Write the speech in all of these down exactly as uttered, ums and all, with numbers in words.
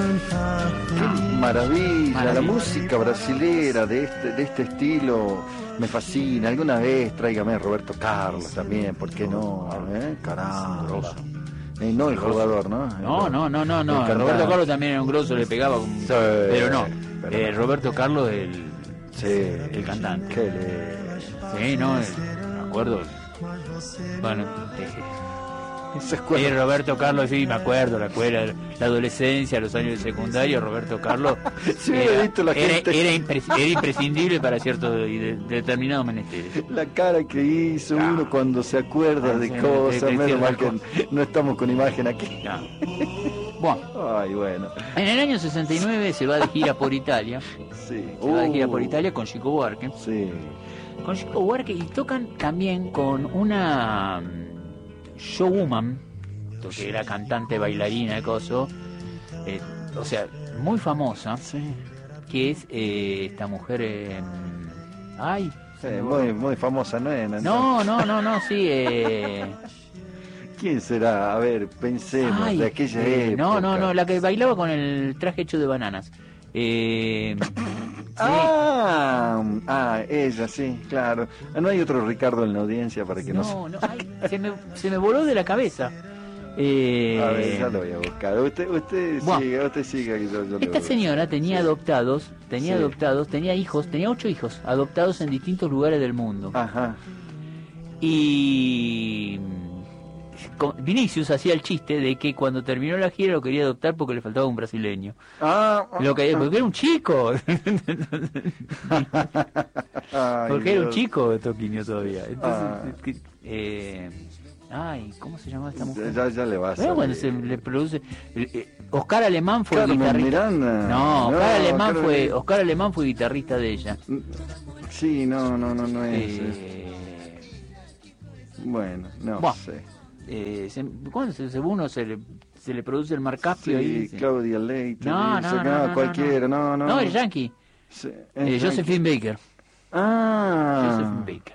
Qué maravilla, maravilla, la música brasilera de este, de este estilo me fascina. Alguna vez tráigame a Roberto Carlos también, ¿por qué no? ¿Eh? Caramba. Eh, no el jugador, ¿no? No, no, no, no, no. Roberto Carlos también era un grosso, le pegaba, un... sí, pero no. Pero eh, Roberto Carlos, el, sí, el cantante. Qué le... Sí, no, el, me acuerdo. Bueno, y Roberto Carlos, sí, me acuerdo, la escuela, la adolescencia, los años de secundario, Roberto Carlos sí, era, visto la era, gente. era, impres, era imprescindible para ciertos y de, de determinados menesteres. La cara que hizo ah, uno cuando se acuerda ah, de sí, cosas, de, de, menos mal que no estamos con imagen aquí. No. Bueno. Ay, bueno. En el año sesenta y nueve se va de gira por Italia. Sí. Se uh, va de gira por Italia con Chico Buarque. Sí. Con Chico Buarque y tocan también con una showwoman, que era cantante, bailarina de coso, eh, o sea, muy famosa, sí, que es eh, esta mujer, eh, ay, sí, muy, muy famosa, ¿no es? No, no, no, no, sí, eh... ¿Quién será? A ver, pensemos, ay, de aquella eh, época. No, no, no, la que bailaba con el traje hecho de bananas. Eh... Ah, sí. ah, ella, sí, claro. No hay otro Ricardo en la audiencia para que no... No, no, ay, se, me, se me voló de la cabeza. Eh... A ver, ya lo voy a buscar. Usted, usted bueno, siga, usted siga. Yo, yo esta señora tenía sí. adoptados, tenía sí. adoptados, tenía hijos, tenía ocho hijos adoptados en distintos lugares del mundo. Ajá. Y Vinicius hacía el chiste de que cuando terminó la gira lo quería adoptar porque le faltaba un brasileño. Ah, lo que, porque era un chico. Ay, porque era un chico Toquinho todavía. Entonces, ah. eh, ay, ¿cómo se llama esta mujer? Ya, ya le va a bueno, cuando se le produce eh, Oscar Alemán fue Carmen guitarrista. Miranda. No, Oscar no, Alemán Carmen... fue Oscar Alemán fue guitarrista de ella. Sí, no, no, no, no es. Eh... Bueno, no bueno. sé. Eh, se, ¿Cuándo se, según uno se le, se le produce el marcapio sí, ahí? Claudia Leite. No, no, no, no, no, cualquiera, no, no. No, el Yankee. Sí, eh, Josephine Baker. Ah. Josephine Baker.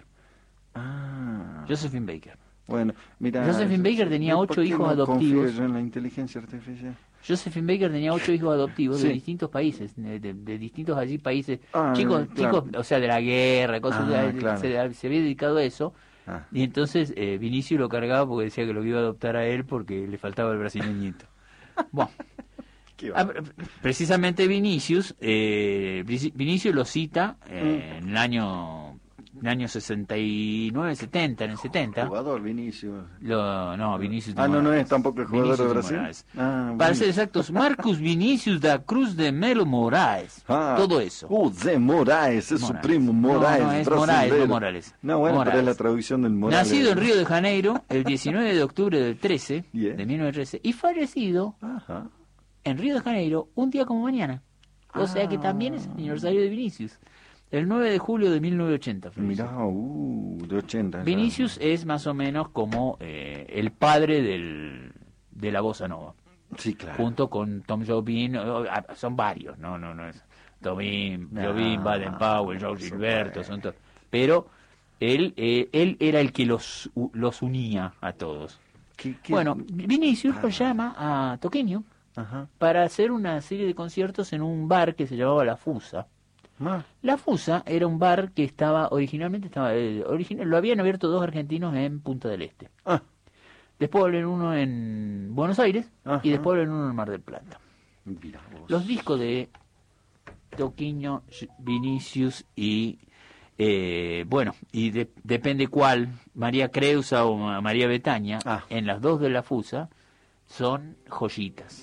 Ah. Josephine Baker. Bueno, mira. Josephine Baker tenía ocho hijos no adoptivos. Yo en la inteligencia artificial. Josephine Baker tenía ocho hijos adoptivos sí. de distintos países, de, de, de distintos allí países, ah, chicos, claro. chicos, o sea, de la guerra, cosas, ah, de, claro. se, se había dedicado a eso. Ah. Y entonces eh, Vinicius lo cargaba porque decía que lo iba a adoptar a él porque le faltaba el brasileñito. Bueno, ah, precisamente Vinicius, eh, Vinicius lo cita eh, mm. en el año, en el año sesenta y nueve, setenta, en el setenta. Jugador Vinicius. Lo, no, Vinicius de Ah, Moraes. no, no es tampoco el jugador Vinicius de Brasil. De ah, Para ser exactos, Marcus Vinicius da Cruz de Melo Moraes. Ah, todo eso. Uh, de Moraes, es Moraes. su primo Moraes. No, no es Moraes, no Morales. No, bueno, Moraes. pero es la traducción del Morales. Nacido en Río de Janeiro el diecinueve de octubre del trece, yeah. de mil novecientos trece, y fallecido Ajá. en Río de Janeiro un día como mañana. O ah. sea que también es aniversario de Vinicius. El nueve de julio de mil novecientos ochenta. Mirá, uh, de ochenta. Vinicius ya. Es más o menos como eh, el padre del, de la bossa nova. Sí, claro. Junto con Tom Jobim, son varios, no, no, no es Jobim, no, Jobim, Baden Powell, Joe Gilberto, son todos. Pero él, eh, él era el que los, los unía a todos. ¿Qué, qué? Bueno, Vinicius ah. lo llama a Toquinho Ajá. para hacer una serie de conciertos en un bar que se llamaba La Fusa. Ah. La Fusa era un bar que estaba, originalmente estaba, eh, original, lo habían abierto dos argentinos en Punta del Este. Ah. Después abren uno en Buenos Aires. Ajá. Y después abren uno en Mar del Plata. Mira vos. Los discos de Toquinho, Vinicius y, eh, bueno, y de, depende cuál, María Creusa o María Betania, ah. en las dos de La Fusa, son joyitas.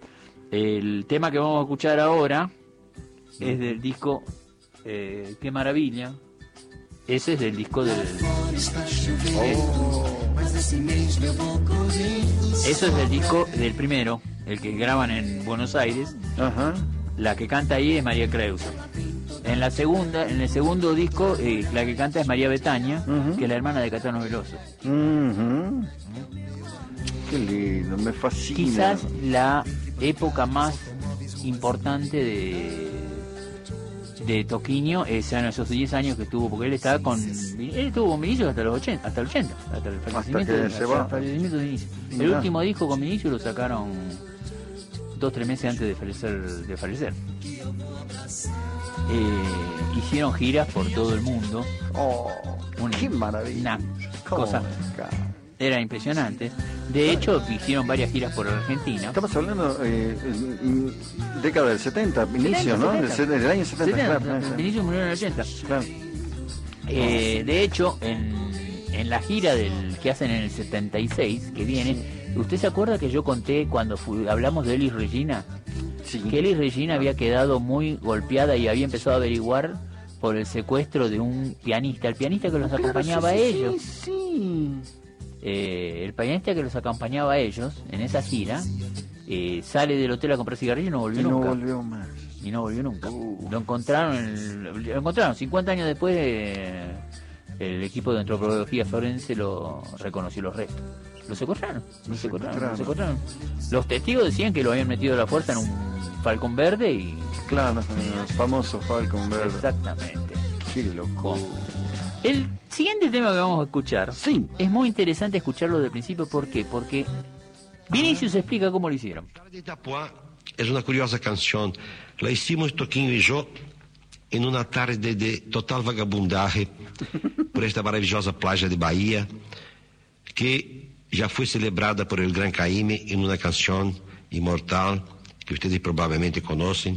El tema que vamos a escuchar ahora es del disco eh, Qué Maravilla. Ese es del disco del... Oh. Eso es del disco del primero, el que graban en Buenos Aires. Ajá. La que canta ahí es María Creusa. En la segunda, en el segundo disco, eh, la que canta es María Betania, uh-huh. que es la hermana de Caetano Veloso. Uh-huh. ¿Mm? Qué lindo, me fascina. Quizás la época más importante de de Toquinho es en esos diez años que estuvo, porque él estaba con él estuvo con Vinicius hasta los ochenta, hasta el ochenta, hasta el fallecimiento, hasta que de, se hasta va. El fallecimiento de Vinicius. El último disco con Vinicius lo sacaron dos tres meses antes de fallecer. De fallecer. Eh, hicieron giras por todo el mundo. Oh, una, qué maravilla. Una cosa. Era impresionante. De hecho, hicieron varias giras por Argentina. Estamos hablando eh, década del setenta, inicio, ¿no? Del, del año setenta. setenta claro, inicio murió en el ochenta. Claro. Eh, de hecho, en, en la gira del que hacen en el setenta y seis, que viene, ¿usted se acuerda que yo conté cuando fui, hablamos de Elis Regina? Sí. Que Elis Regina había quedado muy golpeada y había empezado a averiguar por el secuestro de un pianista, el pianista que los claro, acompañaba sí, a ellos. Sí, sí. Eh, el pianista que los acompañaba a ellos en esa gira eh, sale del hotel a comprar cigarrillos y no volvió y nunca. No volvió más. Y no volvió nunca. Uh. Lo encontraron, el, lo encontraron cincuenta años después. Eh, el equipo de antropología forense lo reconoció los restos. Lo secuestraron. Lo secuestraron, lo secuestraron. Los testigos decían que lo habían metido a la fuerza en un falcón verde y. Claro, el famoso falcón verde. Exactamente. Qué loco. El siguiente tema que vamos a escuchar, sí, es muy interesante escucharlo del principio. ¿Por qué? Porque Vinicius explica cómo lo hicieron. Es una curiosa canción. La hicimos Toquinho y yo en una tarde de total vagabundaje por esta maravillosa playa de Bahía, que ya fue celebrada por el Gran Caymmi en una canción inmortal que ustedes probablemente conocen.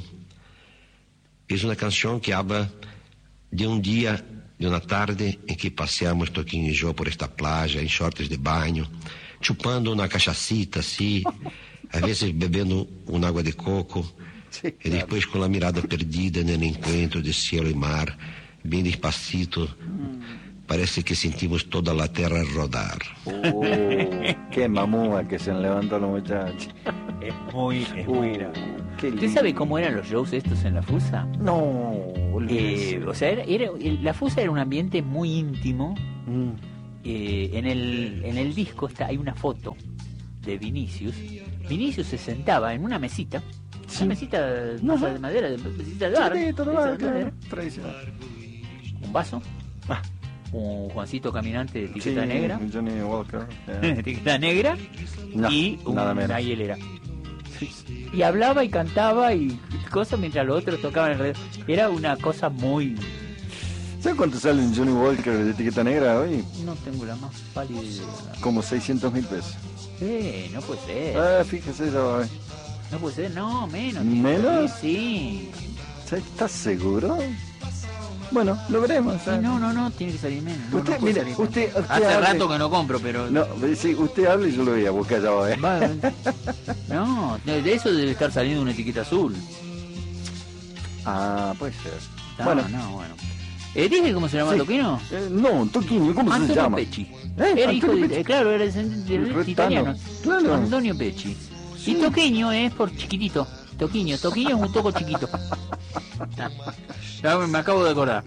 Es una canción que habla de un día, de una tarde en que paseamos Toquinho y yo por esta playa en shorts de baño, chupando una cachacita así, a veces bebendo un agua de coco, sí, claro. Y después con la mirada perdida en el encuentro de cielo y mar, bien despacito, mm. parece que sentimos toda la tierra rodar. Oh, qué mamúa que se han levantado los muchachos. Es muy, es uh, muy grave. ¿Usted sabe cómo eran los shows estos en la Fusa? No, eh, o sea, era, era, la Fusa era un ambiente muy íntimo. Mm. Eh, en el en el disco está hay una foto de Vinicius. Vinicius se sentaba en una mesita, sí. Una mesita no, de madera, de mesita de bar, sí, todo bar, claro, tradicional. Un vaso, ah. Un Juancito caminante de etiqueta sí, negra, Johnny Walker, yeah. etiqueta negra no, y una hielera. Sí. Y hablaba y cantaba y cosas mientras los otros tocaban alrededor. Era una cosa muy... ¿Sabes cuánto sale un Johnny Walker de etiqueta negra hoy? No tengo la más pálida idea. Como seiscientos mil pesos. Eh, no puede ser. Ah, fíjese eso. Eh. No puede ser, no, menos. ¿Menos? Sí. ¿Estás seguro? Bueno, lo veremos. Sí, no, no, no, tiene que salir menos. No, usted, no mire, salir usted, usted hace hable. rato que no compro, pero... No, sí, usted habla y yo lo voy a buscar ya, ¿eh? Va, no, de eso debe estar saliendo una etiqueta azul. Ah, puede ser. No, bueno, no, bueno. ¿Eh, ¿Dije cómo se llama sí. Toquino? Eh, no, Toquino, ¿cómo Antonio se llama? Pecci. ¿Eh? Era hijo de, Pecci. eh, claro, era de italiano. Claro. Antonio Pecci. Sí. Y Toqueño es por chiquitito. Toquinho, Toquinho es un toco chiquito. Ya me acabo de acordar.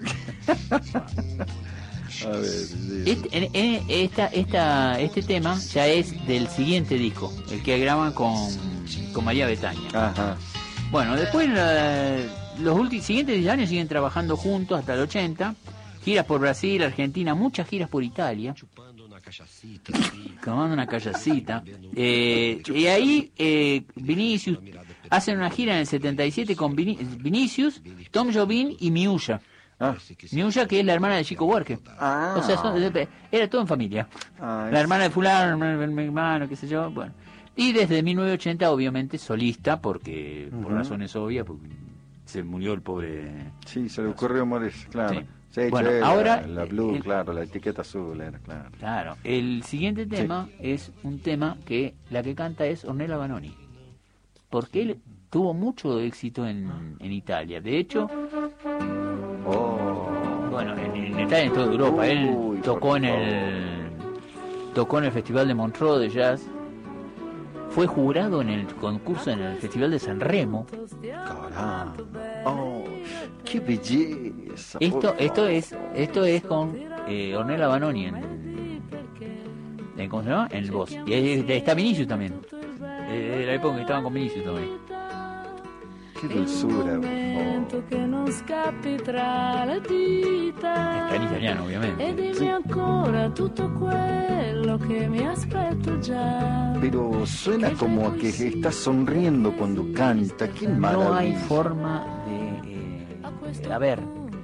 A ver, sí. Este, en, en, esta, esta, este tema ya es del siguiente disco, el que graban con, con María Betaña. Ajá. Bueno, después la, los últimos, siguientes diez años siguen trabajando juntos hasta el ochenta. Giras por Brasil, Argentina, muchas giras por Italia. Tomando una callacita. Eh, y ahí eh, Vinicius hacen una gira en el setenta y siete con Vin- Vinicius, Tom Jobim y Miúcha. Ah. Miúcha, que es la hermana de Chico Buarque. Ah. O sea, son, era todo en familia. Ah, la hermana de fulano, mi hermano, qué sé yo. Bueno. Y desde mil novecientos ochenta, obviamente, solista, porque uh-huh. por razones obvias, porque se murió el pobre... Sí, se le ocurrió morir, claro. Sí. Sí, bueno, la, ahora... La blue, el, claro, la etiqueta azul era, claro. Claro. El siguiente tema sí. es un tema que la que canta es Ornella Vanoni. Porque él tuvo mucho éxito en, en Italia. De hecho... Oh. Bueno, en, en Italia, en toda Europa. Uy, él tocó en el... Tocó en el Festival de Montreux de Jazz. Fue jurado en el concurso en el Festival de San Remo. Caramba. Oh, qué belleza. Esto, esto es, esto es con eh, Ornella Vanoni en, en, ¿cómo se llama? En el voz. Y ahí está Vinicius también. De la época que estaban con Vinicius también. Qué dulzura, por favor. Che non scappi tra le dita. Está en italiano, obviamente. E dimmi Sí. ancora tutto quello che mi aspetto già. Pero suena como a que está sonriendo cuando canta. Qué maravilla. No hay forma de... eh, a ver,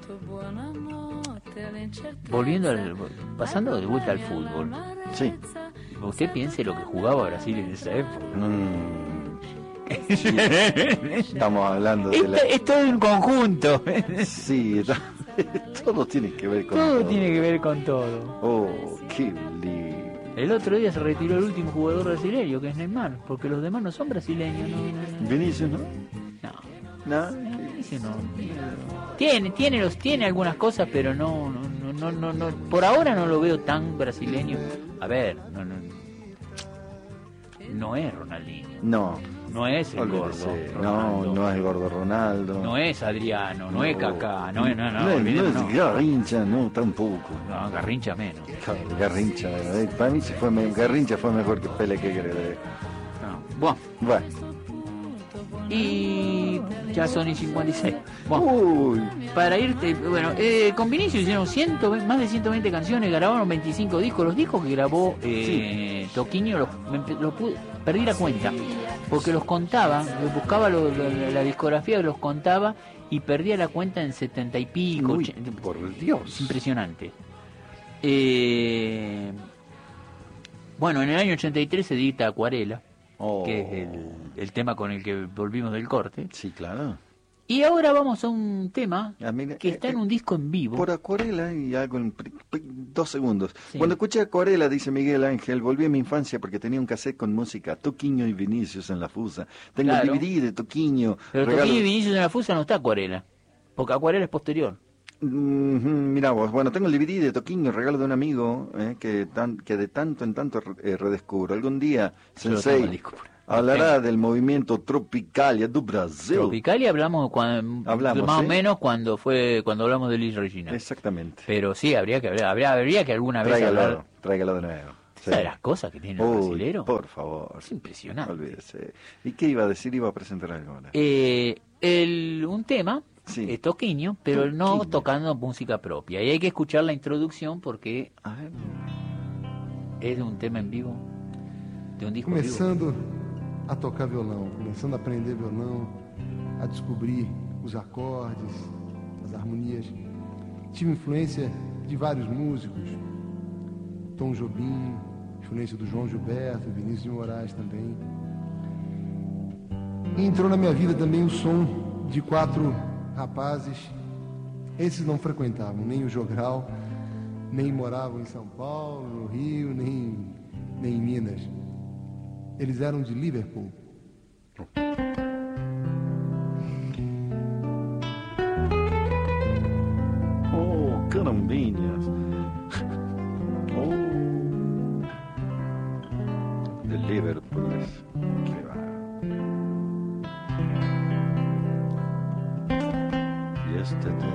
volviendo al, pasando de vuelta al fútbol, Sí. usted piense lo que jugaba Brasil en esa época. Mm. Sí. Estamos hablando de la... Esto es todo un conjunto. Sí, está- todo tiene que ver con Todo todo. tiene que ver con todo. Oh, qué lindo. El otro día se retiró el último jugador brasileño, que es Neymar, porque los demás no son brasileños. No, Vinicius, ¿no? no, ¿No? ese no. Tiene, tiene, los, tiene algunas cosas, pero no, no, no, no, no, por ahora no lo veo tan brasileño. A ver, no, no, no es Ronaldinho, No. no es el gordo, Olvídese. No, Ronaldo, no es el gordo Ronaldo. no es Adriano, no, es Kaká, no es, no, no, no, es- olvídate, no no. es Garrincha, no, tampoco. No, Garrincha menos. Garrincha, eh, para mí se fue me- Garrincha fue mejor que Pele, que cree. No. Bueno, Bueno. y ya son y cincuenta y seis. Bueno. Uy, Para irte, bueno, eh, con Vinicius hicieron ciento veinte, más de ciento veinte canciones, grabaron veinticinco discos. Los discos que grabó eh, Toquinho, los, me- los pude- perdí la cuenta, porque los contaba, los buscaba lo- lo- la discografía, los contaba y perdía la cuenta en setenta y pico. uy, ochenta. por Es Dios. impresionante. Eh, bueno, en el año ochenta y tres se edita Acuarela, Oh. que es el, el tema con el que volvimos del corte. Sí, claro. Y ahora vamos a un tema Ah, mira, que eh, está en eh, un disco en vivo. Por Acuarela y algo en pri- pri- dos segundos. Sí. Cuando escuché Acuarela, dice Miguel Ángel, volví a mi infancia porque tenía un cassette con música, Toquinho y Vinicius en la fusa. Tengo Claro. el D V D de Toquinho. Pero regalo- Toquinho y Vinicius en la Fusa no está Acuarela, porque Acuarela es posterior. Mm, Mira vos, bueno, tengo el D V D de Toquinho, regalo de un amigo, eh, que, tan, que de tanto en tanto eh, redescubro. Algún día, Yo lo tengo Sensei el disco por ahí. hablará del movimiento Tropicalia do Brasil. Tropicalia hablamos, cuando, Hablamos, más ¿sí? o menos cuando fue cuando hablamos de Liz Regina. Exactamente. Pero sí, habría que habría, habría, habría que alguna vez Tráigalo, hablar tráigalo de nuevo. Sí. de las cosas que tiene el Uy, brasilero. por favor. Es impresionante. Olvídese. ¿Y qué iba a decir? Iba a presentar algo ahora. Eh, el, un tema, Sí. eh, Toquinho, pero no Toquinho. tocando música propia. Y hay que escuchar la introducción porque A ver. es de un tema en vivo, de un disco en vivo. Começando a tocar violão, começando a aprender violão, a descobrir os acordes, as harmonias. Tive influência de vários músicos, Tom Jobim, influência do João Gilberto, Vinícius de Moraes também. E entrou na minha vida também o som de quatro rapazes. Esses não frequentavam nem o Jogral, nem moravam em São Paulo, no Rio, nem, nem em Minas. Eles eram de Liverpool. Oh, carambinhas. Oh. De Liverpool. Qué va. Yesterday.